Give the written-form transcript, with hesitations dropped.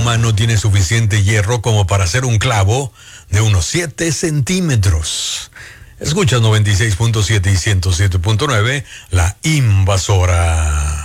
humano tiene suficiente hierro como para hacer un clavo de unos 7 centímetros. Escucha 96.7 y 107.9, La Invasora.